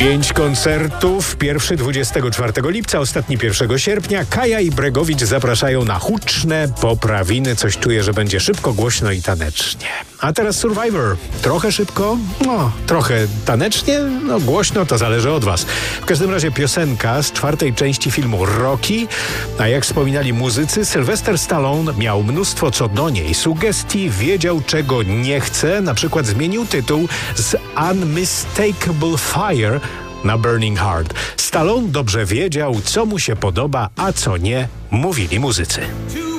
5 koncertów, pierwszy 24 lipca, ostatni 1 sierpnia. Kaja i Bregowicz zapraszają na huczne poprawiny. Coś czuję, że będzie szybko, głośno i tanecznie. A teraz Survivor. Trochę szybko, trochę tanecznie, głośno, to zależy od was. W każdym razie piosenka z 4. części filmu Rocky, a jak wspominali muzycy, Sylvester Stallone miał mnóstwo co do niej sugestii, wiedział czego nie chce, na przykład zmienił tytuł z Unmistakable Fire na Burning Heart. Stallone dobrze wiedział, co mu się podoba, a co nie, mówili muzycy.